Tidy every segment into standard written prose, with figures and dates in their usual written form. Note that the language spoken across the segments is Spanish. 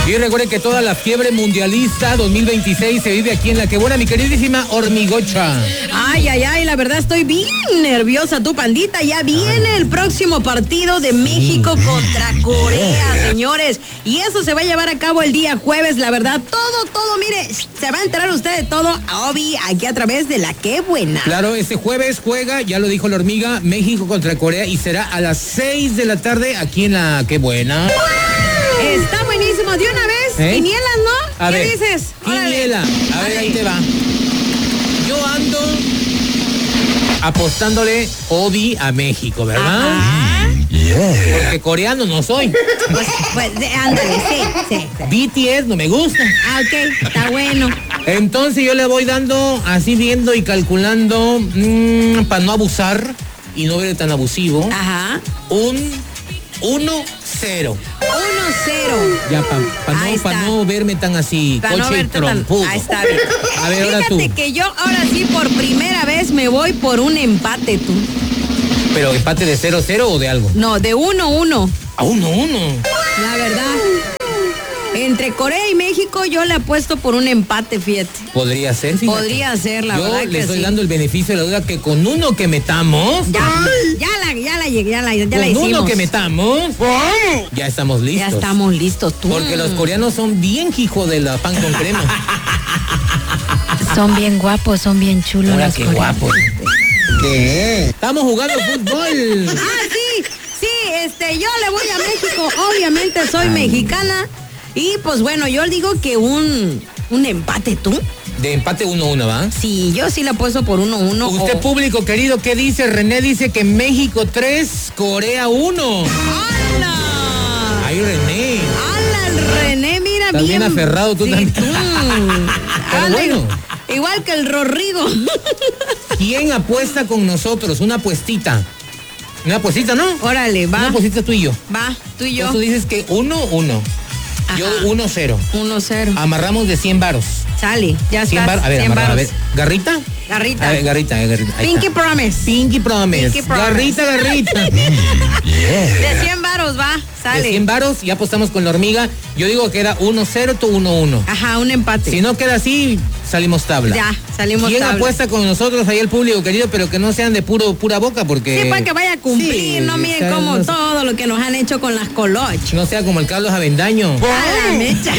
Y recuerden que toda la fiebre mundialista 2026 se vive aquí en La Que Buena, mi queridísima Hormigocha. Ay, la verdad estoy bien nerviosa, tu pandita. Ya viene el próximo partido de México contra Corea, señores. Y eso se va a llevar a cabo el día jueves, la verdad. Todo, mire, se va a enterar usted de todo, Obi, aquí a través de La Que Buena. Claro, este jueves juega, ya lo dijo la hormiga, México contra Corea y será a las 6 de la tarde aquí en La Que Buena. Está buenísimo. De una vez, quinielas, ¿no? ¿Qué dices? Quiniela. A ver, ahí te va. Yo ando apostándole Obi a México, ¿verdad? Porque coreano no soy. Pues ándale, sí. BTS no me gusta. Ok, está bueno. Entonces yo le voy dando, así viendo y calculando, para no abusar y no ver tan abusivo. Ajá. Un 1-0. 1-0. Ya, para no verme tan así, para coche no verte trompudo. Tan... Ah, está bien. A ver, ahora tú. Fíjate que yo ahora sí por primera vez me voy por un empate, tú. ¿Pero empate de 0-0 o de algo? No, de 1-1. ¿A 1-1? La verdad. Entre Corea y México yo le apuesto por un empate, fíjate. Podría ser, fíjate. Podría ser, la verdad que sí. Yo le estoy dando el beneficio de la duda que con uno que metamos... Ya la hicimos. Con uno que metamos... Ya estamos listos. Ya estamos listos, tú. Porque los coreanos son bien hijo de la pan con crema. Son bien guapos, son bien chulos. Ahora los qué coreanos. guapos. ¿Qué? Estamos jugando fútbol. Sí, yo le voy a México, obviamente soy mexicana. Y pues bueno, yo digo que un empate, ¿tú? De empate 1-1, ¿va? Sí, yo sí le apuesto por 1-1. Usted, público querido, ¿qué dice? René dice que México 3, Corea 1. ¡Hala! Ay, René. ¡Hala, el René! Mira, estás bien aferrado tú también. Pero bueno. Igual que el Rodrigo. ¿Quién apuesta con nosotros? Una apuestita. Una apuestita, ¿no? Órale, va. Una apuestita tú y yo. Va, tú y yo. Tú dices que 1-1. Yo 1-0. 1-0. Amarramos de 100 varos. Sale, ya está. 100 varos. A ver, amarra, a ver. ¿Garrita? Garrita. A ver, garrita. Pinky Promise. Pinky Promise. Garrita. De 100 varos, va. Sale. De 100 varos, ya apostamos con la hormiga. Yo digo que era 1-0, tú 1-1. Ajá, un empate. Si no queda así, salimos tabla. Ya, salimos tabla. ¿Quién apuesta con nosotros ahí el público querido, pero que no sean de pura boca? Porque... Sí, para que vaya a cumplir, no miren como todo lo que nos han hecho con las coloch. No sea como el Carlos Avendaño. A la mecha.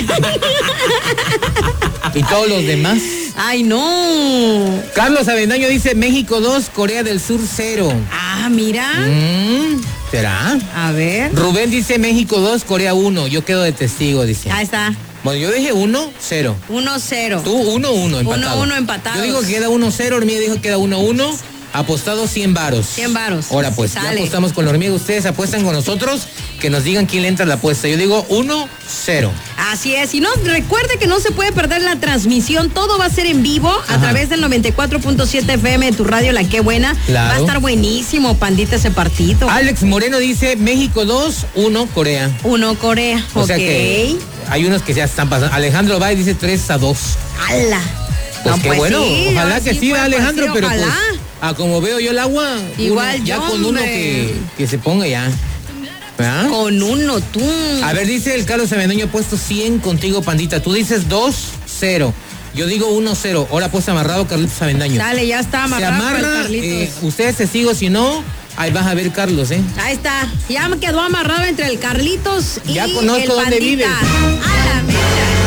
Y todos los demás. Ay, no. Carlos Avendaño dice México 2, Corea del Sur 0. Ah, mira. ¿Será? A ver. Rubén dice México 2, Corea 1. Yo quedo de testigo, dice. Ahí está. Bueno, yo dije 1-0. 1-0. Tú 1-1 empatado. 1-1 empatados. Yo digo que queda 1-0, hormiga dijo que queda 1-1. Apostado 100 varos. 100 varos. Ahora pues, sale. Ya apostamos con la hormiga. Ustedes apuestan con nosotros, que nos digan quién le entra a la apuesta. Yo digo 1-0. Así es. Y no, recuerde que no se puede perder la transmisión. Todo va a ser en vivo a través del 94.7 FM de tu radio La Que Buena. Claro. Va a estar buenísimo, pandita, ese partido. Alex Moreno dice México 2, 1 Corea. 1 Corea. O sea que hay unos que ya están pasando. Alejandro Bay dice 3-2. ¡Hala! Pues no, qué pues bueno, sí, ojalá que sí, Alejandro, pero ojalá. Pues, como veo yo el agua, igual ya yo, con uno que se ponga ya. ¿verdad? Con uno, tú. A ver, dice el Carlos Avendaño, puesto 100 contigo, pandita. Tú dices 2-0. Yo digo 1-0. Ahora pues amarrado Carlitos Avendaño. Dale, ya está amarrado. Se amarra, ustedes testigos, si no, ahí vas a ver Carlos, ¿eh? Ahí está. Ya me quedó amarrado entre el Carlitos y ya conozco el dónde pandita. vive. A la mecha.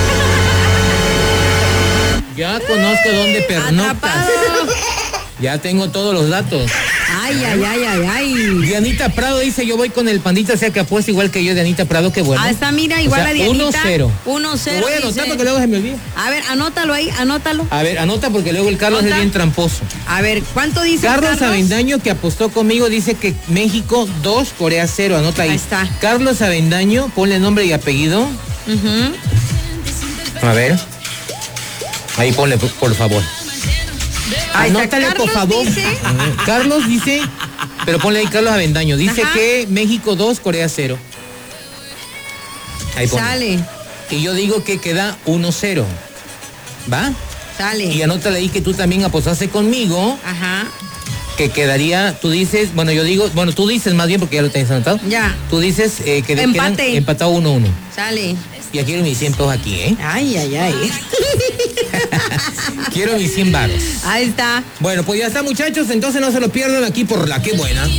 Ya conozco dónde pernoctas. Atrapado. Ya tengo todos los datos. Ay. Dianita Prado dice, yo voy con el pandita, o sea que apuesta igual que yo, Dianita Prado, qué bueno. Ah, está, mira, igual, o sea, a Dianita. 1-0. 1-0. Lo voy a anotar porque luego se me olvida. A ver, anótalo ahí, anótalo. A ver, anota porque luego el Carlos es bien tramposo. A ver, ¿cuánto dice Carlos Avendaño, que apostó conmigo, dice que México 2, Corea 0, anota ahí. Ahí está. Carlos Avendaño, ponle nombre y apellido. A ver. Ahí ponle, por favor. Anótale, por favor. Dice... Carlos dice, pero ponle ahí Carlos Avendaño. Dice que México 2, Corea 0. Ahí ponle. Sale. Y yo digo que queda 1-0. ¿Va? Sale. Y anótale ahí que tú también apostaste conmigo. Ajá. Que quedaría, tú dices, bueno, yo digo, bueno, tú dices más bien porque ya lo tenés anotado. Ya. Tú dices que quedan empatado 1-1. Sale. Ya quiero mis 100 pesos aquí, ¿eh? Ay. Quiero mis 100 varos. Ahí está. Bueno, pues ya está, muchachos. Entonces no se lo pierdan aquí por La Qué Buena.